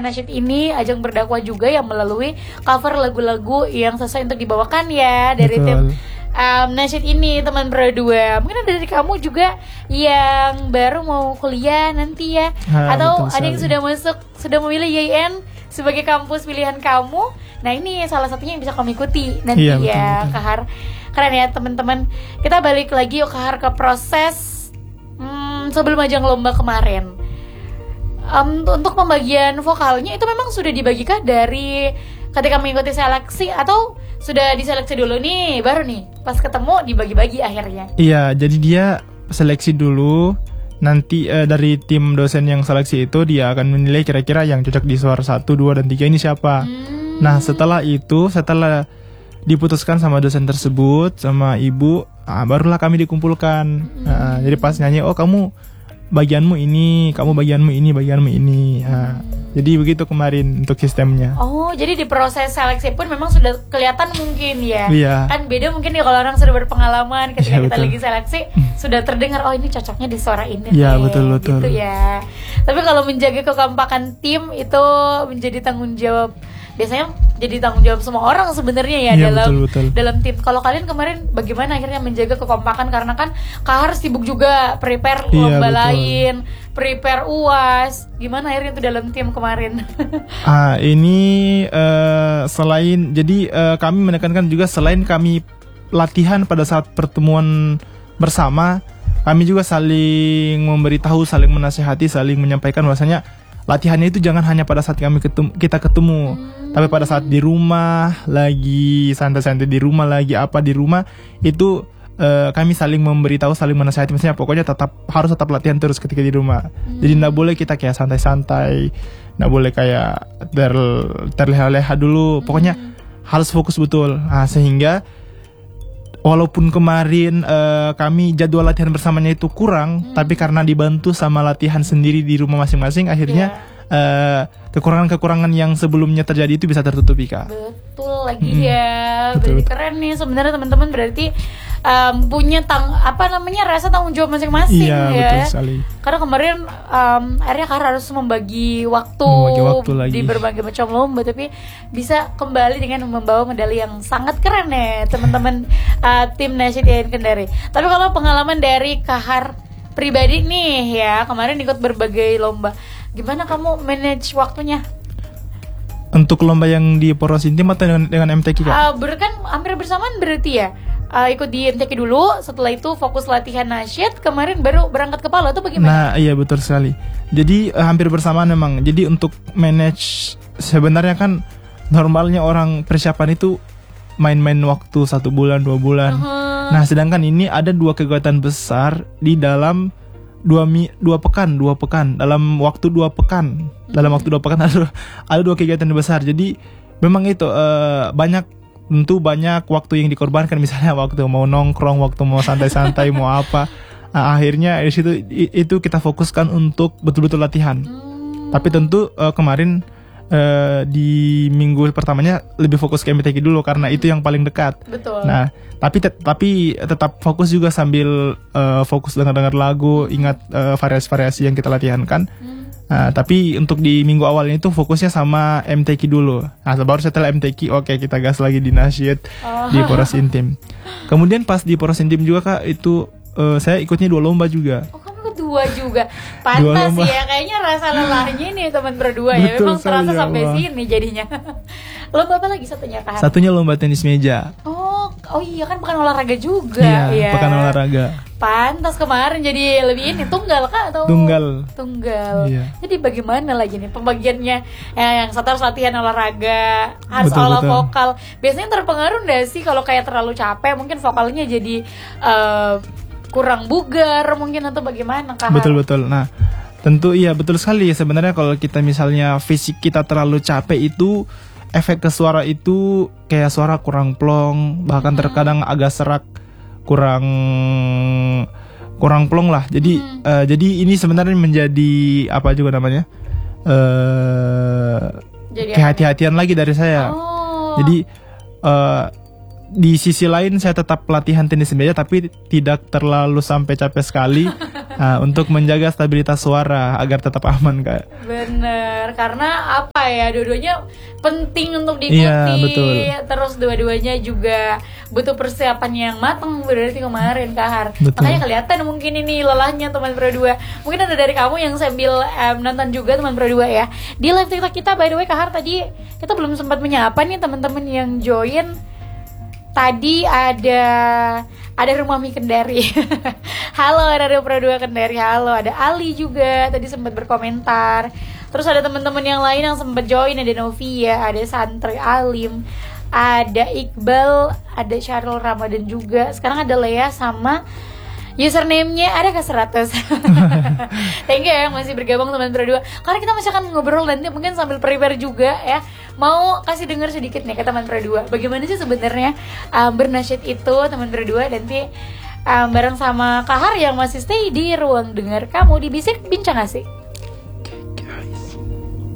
nasyid ini ajang berdakwah juga yang melalui cover lagu-lagu yang sesuai untuk dibawakan ya dari tim nasyid ini teman berdua. Mungkin ada dari kamu juga yang baru mau kuliah nanti ya, atau ada yang sudah memilih YIN sebagai kampus pilihan kamu. Nah ini salah satunya yang bisa kamu ikuti nanti ya, betul. Kahar. Keren ya teman-teman. Kita balik lagi yuk Kahar ke proses sebelum ajang lomba kemarin. Untuk pembagian vokalnya itu memang sudah dibagikah dari ketika mengikuti seleksi, atau sudah diseleksi dulu nih baru nih pas ketemu dibagi-bagi akhirnya? Iya, jadi dia seleksi dulu. Nanti dari tim dosen yang seleksi itu dia akan menilai kira-kira yang cocok di suara 1, 2, dan 3 ini siapa. Nah setelah diputuskan sama dosen tersebut, sama ibu, barulah kami dikumpulkan. Jadi pas nyanyi, oh kamu bagianmu ini, kamu bagianmu ini. Jadi begitu kemarin untuk sistemnya. Oh, jadi di proses seleksi pun memang sudah kelihatan mungkin ya. Iya. Kan beda mungkin ya kalau orang sudah berpengalaman ketika kita lagi seleksi sudah terdengar, oh ini cocoknya di suara ini. Iya, betul. Gitu ya. Tapi kalau menjaga kekompakan tim itu menjadi tanggung jawab, biasanya jadi tanggung jawab semua orang sebenarnya ya, dalam tim. Kalau kalian kemarin bagaimana akhirnya menjaga kekompakan, karena kan Kahar sibuk juga prepare lomba lain, prepare UAS. Gimana akhirnya itu dalam tim kemarin? Ini selain kami menekankan juga, selain kami latihan pada saat pertemuan bersama, kami juga saling memberitahu, saling menasihati, saling menyampaikan bahwasanya latihannya itu jangan hanya pada saat kita ketemu, tapi pada saat di rumah lagi santai-santai di rumah, lagi apa di rumah itu kami saling memberitahu, saling menasihati. Maksudnya pokoknya harus tetap latihan terus ketika di rumah. Jadi nggak boleh kita kayak santai-santai, nggak boleh kayak terleha-leha dulu. Pokoknya harus fokus betul. Sehingga walaupun kemarin kami jadwal latihan bersamanya itu kurang, tapi karena dibantu sama latihan sendiri di rumah masing-masing, akhirnya kekurangan-kekurangan yang sebelumnya terjadi itu bisa tertutupi, Kak. Betul lagi ya. Berarti keren nih sebenarnya teman-teman, berarti punya rasa tanggung jawab masing-masing ya. Betul sekali. Karena kemarin akhirnya Kak harus membagi waktu di berbagai macam lomba, tapi bisa kembali dengan membawa medali yang sangat keren ya teman-teman tim nasyid YIN Kendari. Tapi kalau pengalaman dari Kahar pribadi nih ya, kemarin ikut berbagai lomba, gimana kamu manage waktunya? Untuk lomba yang di Poros Intim atau dengan MTQ, Kak? Kan hampir bersamaan berarti ya. Ikut di MTQ dulu, setelah itu fokus latihan nasyid, kemarin baru berangkat ke Palu, atau bagaimana? Nah iya betul sekali. Jadi hampir bersamaan memang. Jadi untuk manage, sebenarnya kan normalnya orang persiapan itu main-main waktu 1 bulan, 2 bulan. Nah sedangkan ini ada 2 kegiatan besar di dalam 2 pekan. Dalam waktu 2 pekan. Dalam waktu 2 pekan ada 2 kegiatan besar. Jadi memang itu banyak waktu yang dikorbankan, misalnya waktu mau nongkrong, waktu mau santai-santai, mau apa. Akhirnya di situ itu kita fokuskan untuk betul-betul latihan. Tapi tentu kemarin di minggu pertamanya lebih fokus ke MTQ dulu karena itu yang paling dekat. Betul. Nah, tapi tetap fokus juga sambil fokus dengar lagu, ingat variasi-variasi yang kita latihankan. Tapi untuk di minggu awal ini tuh fokusnya sama MTQ dulu. Nah, baru setelah MTQ, oke, kita gas lagi di nasyid di Poros Intim. Kemudian pas di Poros Intim juga, Kak, itu saya ikutnya 2 lomba juga. Oh, kamu ikut 2 juga. Pantas ya, kayaknya rasa lelahnya nih teman berdua ya. Memang terasa sampai sini jadinya. Lomba apa lagi satunya, Kak? Satunya lomba tenis meja. Oh iya kan, bukan olahraga juga. Iya, bukan olahraga. Pantas kemarin jadi lebih ini tunggal, Kak, atau? Tunggal. Iya. Jadi bagaimana lagi nih pembagiannya? Yang satu harus latihan olahraga, harus olah vokal. Biasanya terpengaruh nggak sih kalau kayak terlalu capek, mungkin vokalnya jadi kurang bugar mungkin, atau bagaimana, Kak? Betul. Nah, tentu iya betul sekali. Sebenarnya kalau kita misalnya fisik kita terlalu capek itu, efek ke suara itu kayak suara kurang plong, bahkan terkadang agak serak, kurang plong lah. Jadi ini sebenarnya menjadi apa juga namanya? Kehati-hatian lagi dari saya. Jadi di sisi lain saya tetap latihan tenis meja tapi tidak terlalu sampai capek sekali. Untuk menjaga stabilitas suara agar tetap aman Kak. Bener, karena apa ya, dua-duanya penting untuk diikuti. Iya, betul. Terus dua-duanya juga butuh persiapan yang matang berarti kemarin Kahar. Betul. Makanya kelihatan mungkin ini lelahnya teman Pro 2. Mungkin ada dari kamu yang sambil nonton juga teman Pro 2 ya. Di live TikTok kita by the way Kahar, tadi kita belum sempat menyapa nih teman-teman yang join. Tadi ada Rumah Mie Kendari. Halo Radio Pro 2 Kendari. Halo, ada Ali juga tadi sempat berkomentar. Terus ada teman-teman yang lain yang sempat join, ada Novia, ada Santri Alim, ada Iqbal, ada Syarul Ramadan juga. Sekarang ada Lea sama username-nya ada ke 100. Thank you ya yang masih bergabung teman Pro 2. Karena kita masih akan ngobrol nanti mungkin sambil prepare juga ya. Mau kasih denger sedikit nih ke teman Pro 2. Bagaimana sih sebenarnya bernasyid itu teman Pro 2, nanti bareng sama Kahar yang masih stay di ruang dengar kamu di Bisik Bincang Asik.